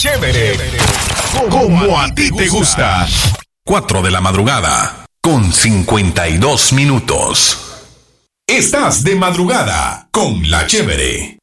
Chévere, como a ti te gusta. 4 de la madrugada, con 52 minutos. Estás de madrugada con La Chévere.